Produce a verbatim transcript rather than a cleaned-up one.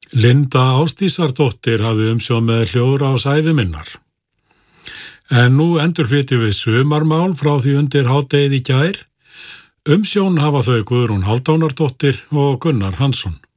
Linda Ásdísardóttir hafði umsjón með hljóðrás ævi minnar. En nú endurflytjum við sumarmál frá því undir hádegið í gær. Umsjón hafa þau Guðrún Hálfdánardóttir og Gunnar Hansson.